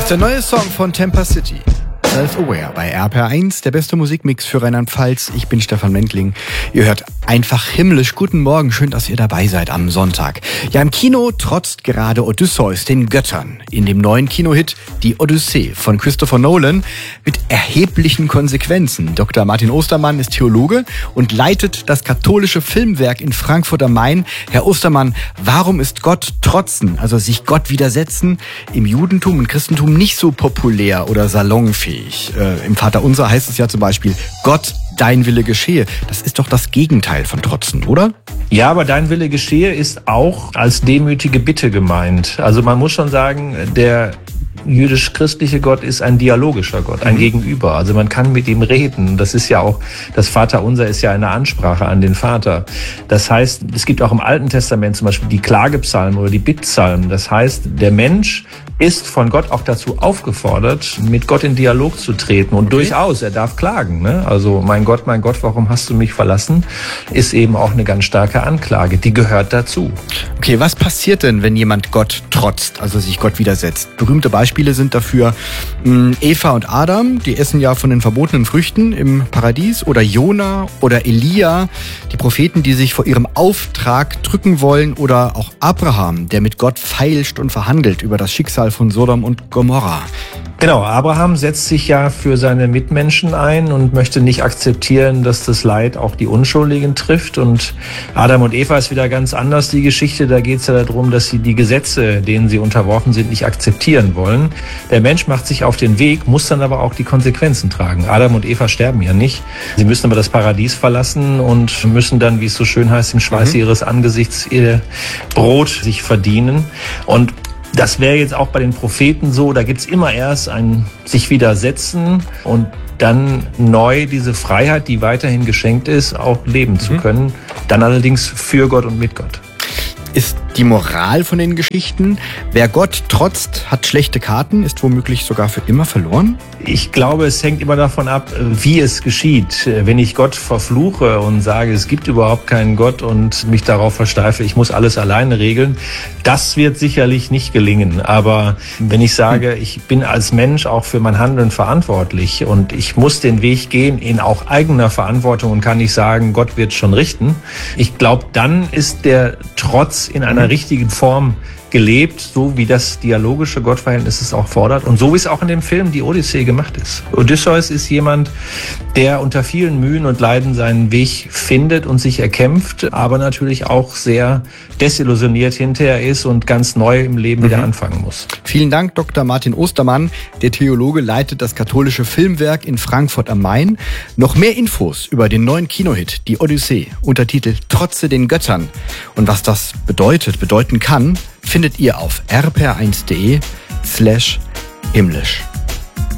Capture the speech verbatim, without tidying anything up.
ist der neue Song von Tampa City. Self-Aware bei R P R eins, der beste Musikmix für Rheinland-Pfalz. Ich bin Stefan Wendling. Ihr hört einfach himmlisch. Guten Morgen, schön, dass ihr dabei seid am Sonntag. Ja, im Kino trotzt gerade Odysseus den Göttern. In dem neuen Kinohit Die Odyssee von Christopher Nolan mit erheblichen Konsequenzen. Doktor Martin Ostermann ist Theologe und leitet das katholische Filmwerk in Frankfurt am Main. Herr Ostermann, warum ist Gott trotzen, also sich Gott widersetzen, im Judentum und Christentum nicht so populär oder salonfähig? Äh, Im Vaterunser heißt es ja zum Beispiel, Gott, dein Wille geschehe. Das ist doch das Gegenteil von Trotzen, oder? Ja, aber dein Wille geschehe ist auch als demütige Bitte gemeint. Also man muss schon sagen, der jüdisch-christliche Gott ist ein dialogischer Gott, ein mhm. Gegenüber. Also man kann mit ihm reden. Das ist ja auch, das Vaterunser ist ja eine Ansprache an den Vater. Das heißt, es gibt auch im Alten Testament zum Beispiel die Klagepsalmen oder die Bittpsalmen. Das heißt, der Mensch ist von Gott auch dazu aufgefordert, mit Gott in Dialog zu treten. Und okay. durchaus, er darf klagen. Ne? Also, mein Gott, mein Gott, warum hast du mich verlassen? Ist eben auch eine ganz starke Anklage. Die gehört dazu. Okay, was passiert denn, wenn jemand Gott trotzt, also sich Gott widersetzt? Berühmte Beispiele sind dafür mh, Eva und Adam, die essen ja von den verbotenen Früchten im Paradies. Oder Jona oder Elia, die Propheten, die sich vor ihrem Auftrag drücken wollen. Oder auch Abraham, der mit Gott feilscht und verhandelt über das Schicksal von Sodom und Gomorra. Genau, Abraham setzt sich ja für seine Mitmenschen ein und möchte nicht akzeptieren, dass das Leid auch die Unschuldigen trifft. Und Adam und Eva ist wieder ganz anders, die Geschichte. Da geht es ja darum, dass sie die Gesetze, denen sie unterworfen sind, nicht akzeptieren wollen. Der Mensch macht sich auf den Weg, muss dann aber auch die Konsequenzen tragen. Adam und Eva sterben ja nicht. Sie müssen aber das Paradies verlassen und müssen dann, wie es so schön heißt, im Schweiß mhm. ihres Angesichts ihr Brot sich verdienen. Und das wäre jetzt auch bei den Propheten so, da gibt's immer erst ein sich widersetzen und dann neu diese Freiheit, die weiterhin geschenkt ist, auch leben mhm. zu können. Dann allerdings für Gott und mit Gott. Ist die Moral von den Geschichten, wer Gott trotzt, hat schlechte Karten, ist womöglich sogar für immer verloren? Ich glaube, es hängt immer davon ab, wie es geschieht. Wenn ich Gott verfluche und sage, es gibt überhaupt keinen Gott und mich darauf versteife, ich muss alles alleine regeln, das wird sicherlich nicht gelingen. Aber wenn ich sage, ich bin als Mensch auch für mein Handeln verantwortlich und ich muss den Weg gehen in auch eigener Verantwortung und kann nicht sagen, Gott wird schon richten. Ich glaube, dann ist der Trotz in einer richtigen Form gelebt, so wie das dialogische Gottverhältnis es auch fordert und so wie es auch in dem Film Die Odyssee gemacht ist. Odysseus ist jemand, der unter vielen Mühen und Leiden seinen Weg findet und sich erkämpft, aber natürlich auch sehr desillusioniert hinterher ist und ganz neu im Leben mhm. wieder anfangen muss. Vielen Dank, Doktor Martin Ostermann. Der Theologe leitet das katholische Filmwerk in Frankfurt am Main. Noch mehr Infos über den neuen Kinohit Die Odyssee, Untertitel Trotze den Göttern und was das bedeutet, bedeuten kann, findet ihr auf r p r eins punkt d e slash himmlisch.